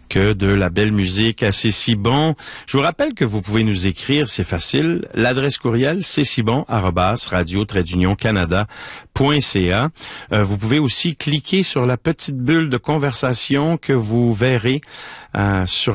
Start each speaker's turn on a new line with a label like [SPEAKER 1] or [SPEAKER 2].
[SPEAKER 1] que de la belle musique à C'est si bon. Je vous rappelle que vous pouvez nous écrire, c'est facile. L'adresse courriel, c'est si bon @radio-canada.ca. Vous pouvez aussi cliquer sur la petite bulle de conversation que vous verrez sur